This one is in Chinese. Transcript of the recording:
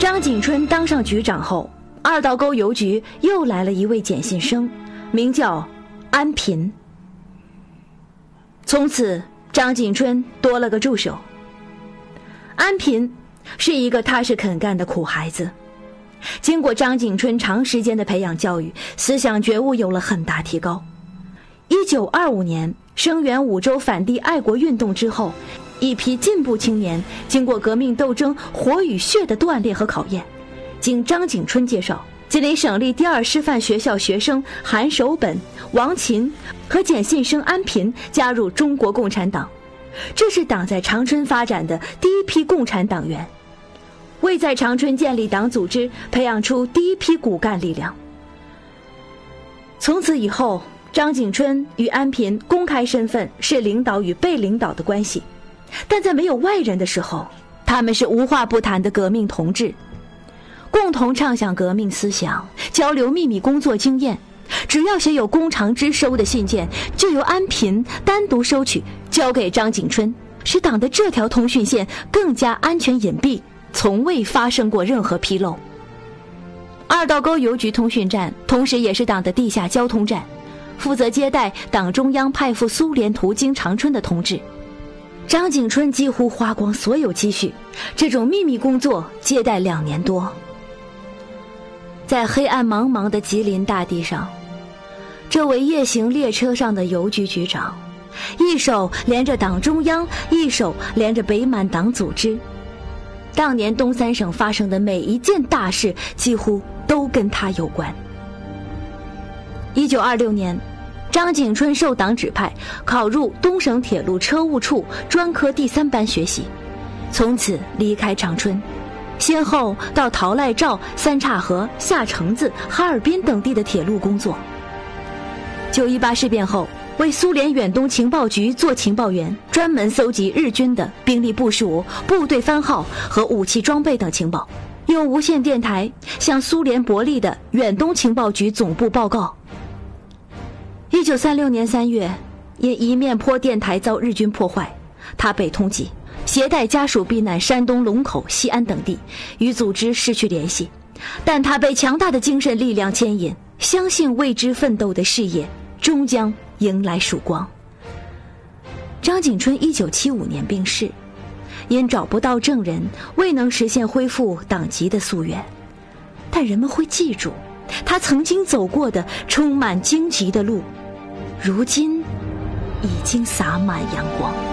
张景春当上局长后，二道沟邮局又来了一位简信生，名叫安平。从此张景春多了个助手。安平是一个踏实肯干的苦孩子，经过张景春长时间的培养教育，思想觉悟有了很大提高。1925年声援五洲反帝爱国运动之后，一批进步青年经过革命斗争火与血的锻炼和考验，经张景春介绍，吉林省立第2师范学校学生韩守本、王琴和简信生安平加入中国共产党，这是党在长春发展的第一批共产党员，为在长春建立党组织培养出第一批骨干力量。从此以后，张景春与安平公开身份是领导与被领导的关系，但在没有外人的时候，他们是无话不谈的革命同志，共同畅想革命思想，交流秘密工作经验。只要写有公长之收的信件，就由安平单独收取，交给张景春，使党的这条通讯线更加安全隐蔽，从未发生过任何纰漏。二道沟邮局通讯站同时也是党的地下交通站，负责接待党中央派赴苏联途经长春的同志。张景春几乎花光所有积蓄，这种秘密工作接待2年多。在黑暗茫茫的吉林大地上，这位夜行列车上的邮局局长，一手连着党中央，一手连着北满党组织。当年东三省发生的每一件大事，几乎都跟他有关。1926年，张景春受党指派，考入东省铁路车务处专科第3班学习，从此离开长春，先后到陶赖赵、三岔河、下城子、哈尔滨等地的铁路工作。918事变后，为苏联远东情报局做情报员，专门搜集日军的兵力部署、部队番号和武器装备等情报，用无线电台向苏联伯利的远东情报局总部报告。1936年3月，因一面坡电台遭日军破坏，他被通缉，携带家属避难山东龙口、西安等地，与组织失去联系。但他被强大的精神力量牵引，相信为之奋斗的事业终将迎来曙光。张景春1975年病逝，因找不到证人，未能实现恢复党籍的夙愿，但人们会记住他曾经走过的充满荆棘的路，如今已经洒满阳光。